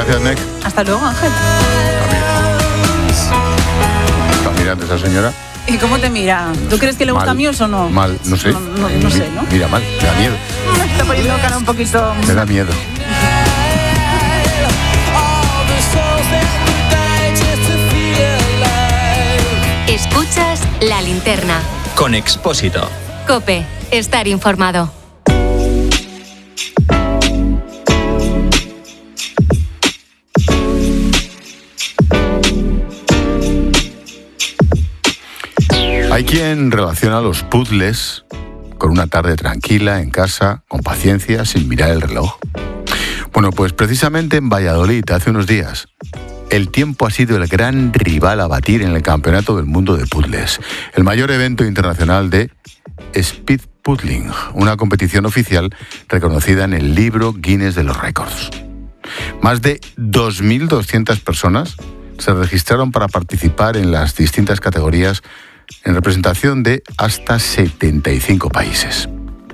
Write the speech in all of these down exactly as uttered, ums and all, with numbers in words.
Gracias, Nek. Hasta luego, Ángel. ¿Está mirando esa señora? ¿Y cómo te mira? ¿Tú crees que le gusta Mal. Muse o no? Mal, no sé. No, no, no sé, ¿no? Mira, mal, me da miedo. Me está poniendo cara un poquito... Me da miedo. Escuchas La Linterna. Con Expósito. COPE. Estar informado. Hay quien relaciona los puzzles con una tarde tranquila en casa, con paciencia, sin mirar el reloj. Bueno, pues precisamente en Valladolid, hace unos días, el tiempo ha sido el gran rival a batir en el Campeonato del Mundo de Puzzles, el mayor evento internacional de Speed Puzzling, una competición oficial reconocida en el libro Guinness de los Récords. Más de dos mil doscientas personas se registraron para participar en las distintas categorías en representación de hasta setenta y cinco países.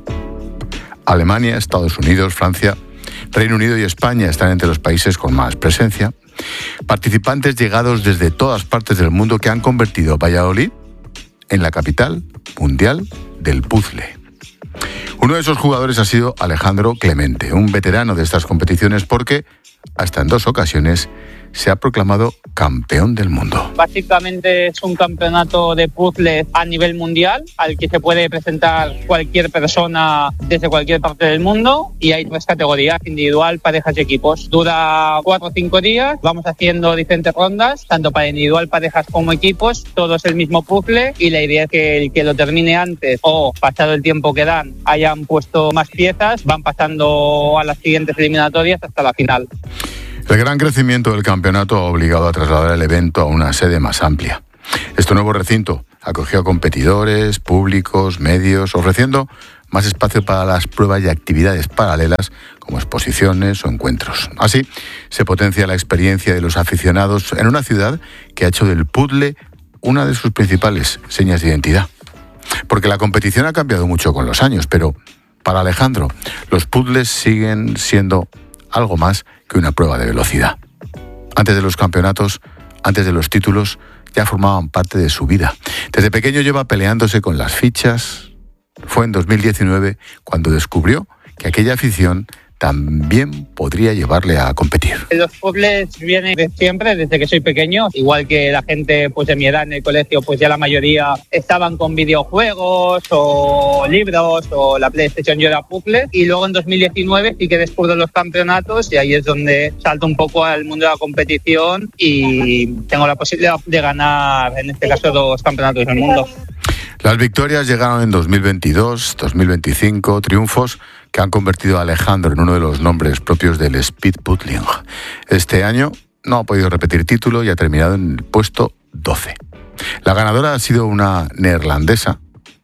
Alemania, Estados Unidos, Francia, Reino Unido y España están entre los países con más presencia. Participantes llegados desde todas partes del mundo que han convertido a Valladolid en la capital mundial del puzzle. Uno de esos jugadores ha sido Alejandro Clemente, un veterano de estas competiciones porque, hasta en dos ocasiones, se ha proclamado campeón del mundo. Básicamente es un campeonato de puzzles a nivel mundial al que se puede presentar cualquier persona desde cualquier parte del mundo y hay tres categorías: individual, parejas y equipos. Dura cuatro o cinco días, vamos haciendo diferentes rondas, tanto para individual, parejas como equipos, todo es el mismo puzzle y la idea es que el que lo termine antes o pasado el tiempo que dan hayan puesto más piezas, van pasando a las siguientes eliminatorias hasta la final. El gran crecimiento del campeonato ha obligado a trasladar el evento a una sede más amplia. Este nuevo recinto acogió a competidores, públicos, medios, ofreciendo más espacio para las pruebas y actividades paralelas como exposiciones o encuentros. Así, se potencia la experiencia de los aficionados en una ciudad que ha hecho del puzzle una de sus principales señas de identidad. Porque la competición ha cambiado mucho con los años, pero para Alejandro, los puzzles siguen siendo algo más que una prueba de velocidad. Antes de los campeonatos, antes de los títulos, ya formaban parte de su vida. Desde pequeño lleva peleándose con las fichas. Fue en dos mil diecinueve cuando descubrió que aquella afición también podría llevarle a competir. Los puzzles vienen de siempre, desde que soy pequeño, igual que la gente pues de mi edad en el colegio, pues ya la mayoría estaban con videojuegos o libros o la PlayStation, yo era puzzle, y luego en dos mil diecinueve sí que descubro los campeonatos y ahí es donde salto un poco al mundo de la competición y tengo la posibilidad de ganar, en este caso, dos campeonatos del mundo. Las victorias llegaron en dos mil veintidós, dos mil veinticinco, triunfos que han convertido a Alejandro en uno de los nombres propios del Speed Puzzling. Este año no ha podido repetir título y ha terminado en el puesto doce. La ganadora ha sido una neerlandesa,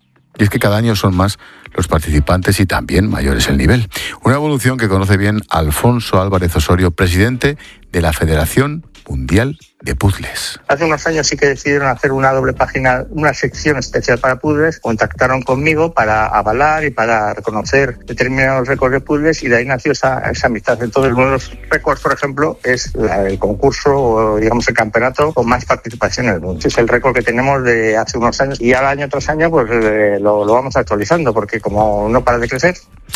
y es que cada año son más los participantes y también mayores el nivel. Una evolución que conoce bien Alfonso Álvarez Osorio, presidente de la Federación Mundial de Puzzles. Hace unos años sí que decidieron hacer una doble página, una sección especial para puzzles. Contactaron conmigo para avalar y para reconocer determinados récords de puzzles y de ahí nació esa, esa amistad. Entonces, uno de los récords, por ejemplo, es la, el concurso o, digamos, el campeonato con más participación en el mundo. Es el récord que tenemos de hace unos años y ahora año tras año pues eh, lo, lo vamos actualizando porque como no para de crecer.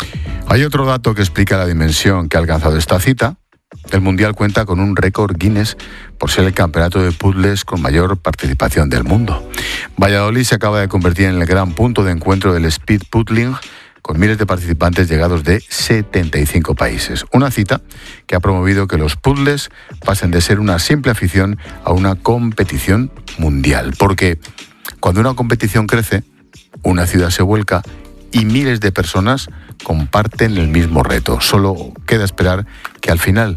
Hay otro dato que explica la dimensión que ha alcanzado esta cita. El Mundial cuenta con un récord Guinness por ser el campeonato de puzzles con mayor participación del mundo. Valladolid se acaba de convertir en el gran punto de encuentro del Speed Puzzling, con miles de participantes llegados de setenta y cinco países. Una cita que ha promovido que los puzzles pasen de ser una simple afición a una competición mundial. Porque cuando una competición crece, una ciudad se vuelca y miles de personas comparten el mismo reto. Solo queda esperar que al final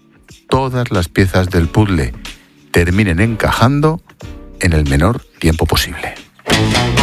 todas las piezas del puzzle terminen encajando en el menor tiempo posible.